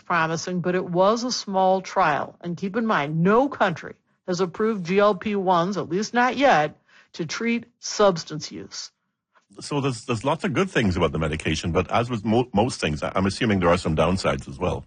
promising, but it was a small trial. And keep in mind, no country has approved GLP-1s, at least not yet, to treat substance use. So there's lots of good things about the medication, but as with most things, I'm assuming there are some downsides as well.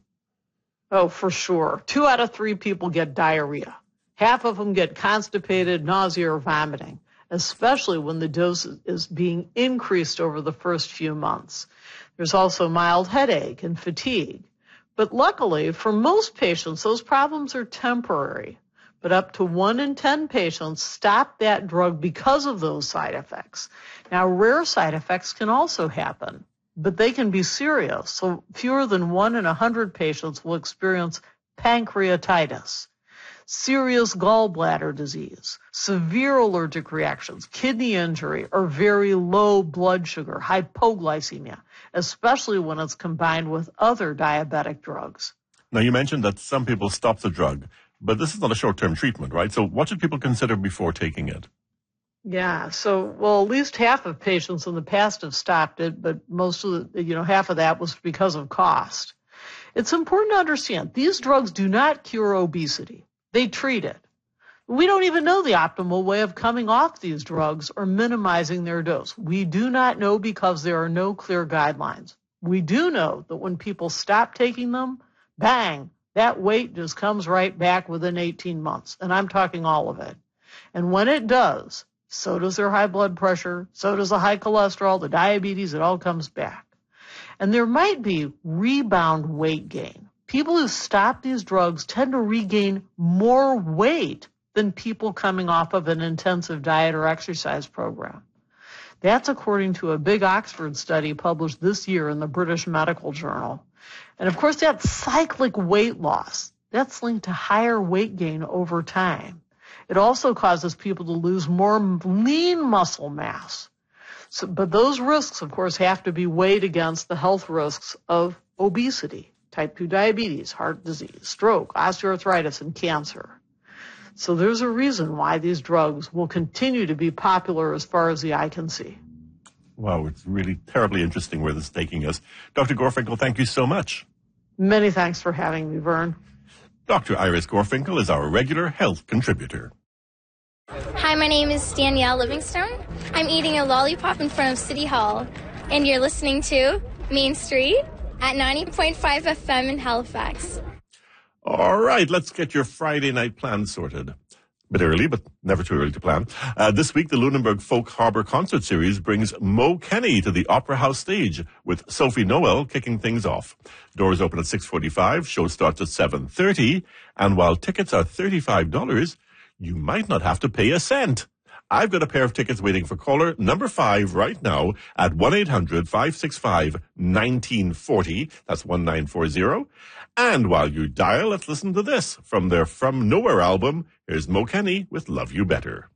Oh, for sure. 2 out of 3 people get diarrhea. Half of them get constipated, nausea, or vomiting, especially when the dose is being increased over the first few months. There's also mild headache and fatigue. But luckily, for most patients, those problems are temporary. But up to 1 in 10 patients stop that drug because of those side effects. Now, rare side effects can also happen, but they can be serious. So fewer than 1 in 100 patients will experience pancreatitis, serious gallbladder disease, severe allergic reactions, kidney injury, or very low blood sugar, hypoglycemia, especially when it's combined with other diabetic drugs. Now, you mentioned that some people stop the drug, but this is not a short-term treatment, right? So what should people consider before taking it? Yeah, at least half of patients in the past have stopped it, but most of half of that was because of cost. It's important to understand these drugs do not cure obesity. They treat it. We don't even know the optimal way of coming off these drugs or minimizing their dose. We do not know because there are no clear guidelines. We do know that when people stop taking them, bang, that weight just comes right back within 18 months. And I'm talking all of it. And when it does, so does their high blood pressure, so does the high cholesterol, the diabetes, it all comes back. And there might be rebound weight gain. People who stop these drugs tend to regain more weight than people coming off of an intensive diet or exercise program. That's according to a big Oxford study published this year in the British Medical Journal. And of course, that cyclic weight loss, that's linked to higher weight gain over time. It also causes people to lose more lean muscle mass. But those risks, of course, have to be weighed against the health risks of obesity, type 2 diabetes, heart disease, stroke, osteoarthritis, and cancer. So there's a reason why these drugs will continue to be popular as far as the eye can see. Wow, it's really terribly interesting where this is taking us. Dr. Gorfinkel, thank you so much. Many thanks for having me, Vern. Dr. Iris Gorfinkel is our regular health contributor. Hi, my name is Danielle Livingstone. I'm eating a lollipop in front of City Hall, and you're listening to Main Street at 90.5 FM in Halifax. All right, let's get your Friday night plans sorted. A bit early, but never too early to plan. This week, the Lunenburg Folk Harbor Concert Series brings Mo Kenny to the Opera House stage, with Sophie Noel kicking things off. Doors open at 6:45, show starts at 7:30, and while tickets are $35, you might not have to pay a cent. I've got a pair of tickets waiting for caller number 5 right now at 1-800-565-1940. That's 1940. And while you dial, let's listen to this. From their From Nowhere album, here's Mo Kenny with Love You Better.